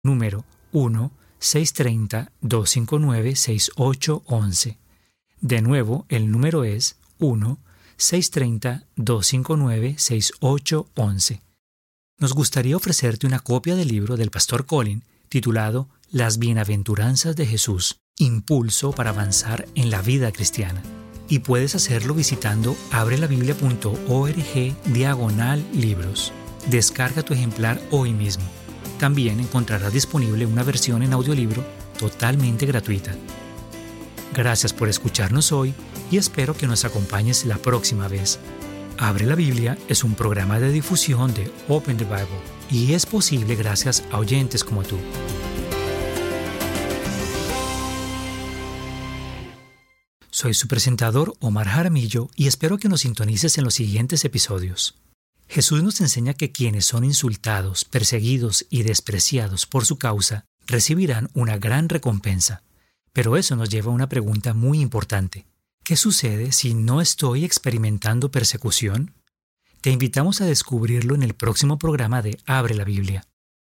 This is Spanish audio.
número 1-630-259-6811. De nuevo, el número es 1-630-259-6811. Nos gustaría ofrecerte una copia del libro del Pastor Colin titulado Las Bienaventuranzas de Jesús, Impulso para avanzar en la vida cristiana. Y puedes hacerlo visitando abrelabiblia.org/libros. Descarga tu ejemplar hoy mismo. También encontrarás disponible una versión en audiolibro totalmente gratuita. Gracias por escucharnos hoy y espero que nos acompañes la próxima vez. Abre la Biblia es un programa de difusión de Open the Bible y es posible gracias a oyentes como tú. Soy su presentador Omar Jaramillo y espero que nos sintonices en los siguientes episodios. Jesús nos enseña que quienes son insultados, perseguidos y despreciados por su causa recibirán una gran recompensa. Pero eso nos lleva a una pregunta muy importante. ¿Qué sucede si no estoy experimentando persecución? Te invitamos a descubrirlo en el próximo programa de Abre la Biblia.